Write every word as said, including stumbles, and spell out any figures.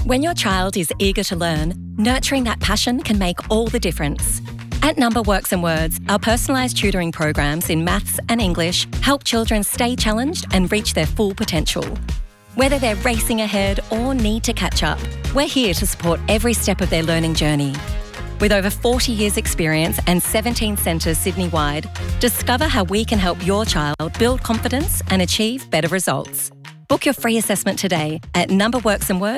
When your child is eager to learn, nurturing that passion can make all the difference. At Number Works and Words, our personalised tutoring programs in maths and English help children stay challenged and reach their full potential. Whether they're racing ahead or need to catch up, we're here to support every step of their learning journey. With over forty years experience and seventeen centres Sydney-wide, discover how we can help your child build confidence and achieve better results. Book your free assessment today at number works and words